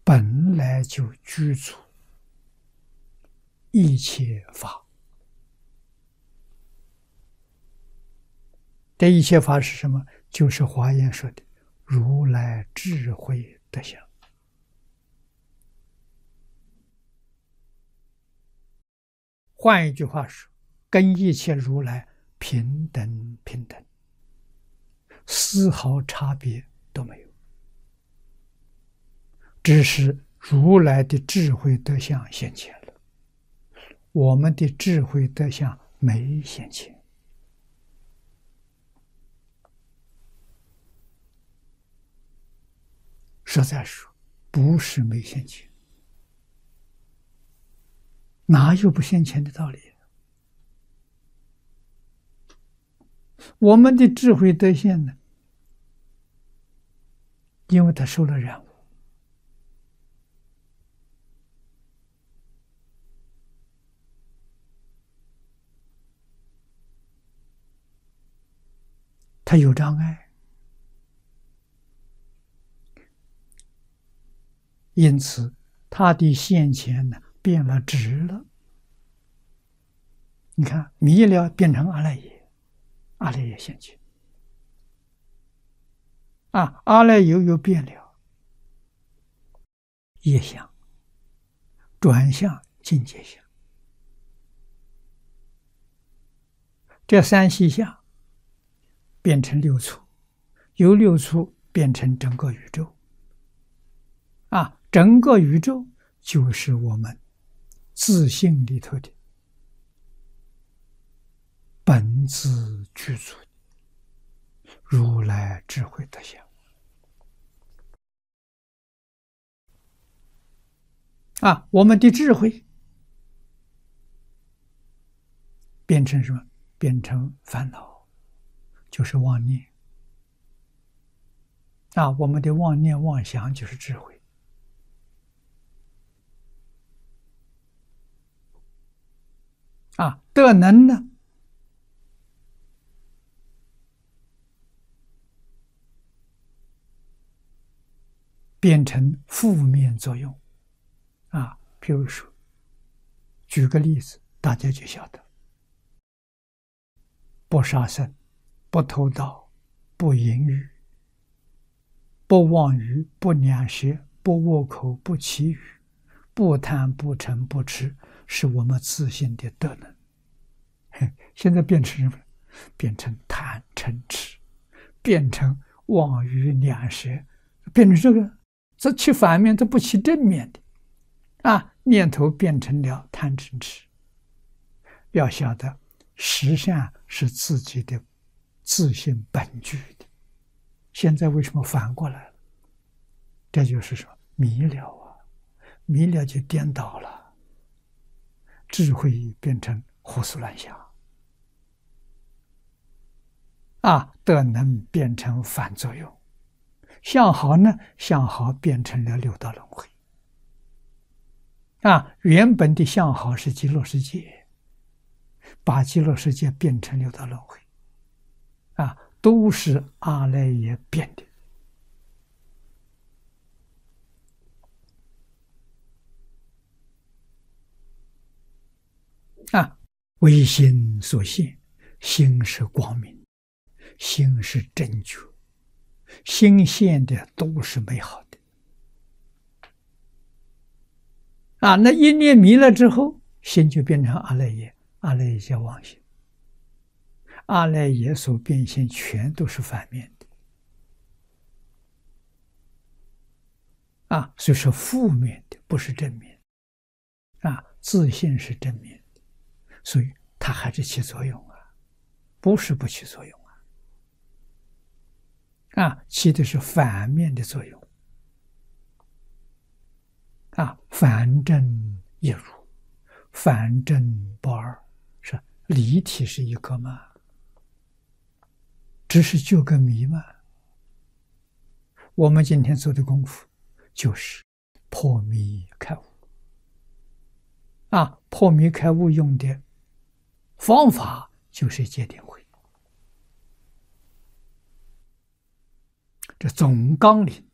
本来就具足一切法。这一切法是什么？就是华严说的如来智慧德相。换一句话说，跟一切如来平等平等，丝毫差别都没有，只是如来的智慧德相现前了，我们的智慧德相没现前。实在说，不是没现前，哪有不现前的道理？我们的智慧德相呢，因为他受了染污，他有障碍，因此他的现前呢变了质了。你看，迷了变成阿赖耶，阿赖耶现前啊，阿赖耶又变了，业相转向境界相，这三细相变成六处，由六处变成整个宇宙啊，整个宇宙就是我们自性里头的本自具足如来智慧德相啊，我们的智慧变成什么？变成烦恼，就是妄念啊，我们的妄念妄想就是智慧啊。德能呢，变成负面作用啊。比如说，举个例子，大家就晓得：不杀生，不偷盗，不淫欲，不妄语，不两舌，不恶口，不绮语，不贪，不嗔，不痴，是我们自信的德能。现在变成什么？变成贪嗔痴，变成妄语两舌，变成这个，这起反面，这不起正面的啊！念头变成了贪嗔痴。要晓得，实相是自己的自性本具的，现在为什么反过来了？这就是说迷了啊，迷了就颠倒了，智慧变成胡思乱想啊，德能变成反作用，相好呢，相好变成了六道轮回啊，原本的相好是极乐世界，把极乐世界变成六道轮回啊，都是阿赖耶变的啊。唯心所现，心是光明，心是正觉，心现的都是美好的啊。那一念迷了之后，心就变成阿赖耶，阿赖耶叫妄心，阿赖耶所变现全都是反面的啊，所以说负面的，不是正面啊。自信是正面的，所以它还是起作用啊，不是不起作用啊，起的是反面的作用啊，反正一如，反正不二，是离体是一个嘛，只是就个迷嘛。我们今天做的功夫就是破迷开悟啊，破迷开悟用的方法就是戒定慧，这总纲领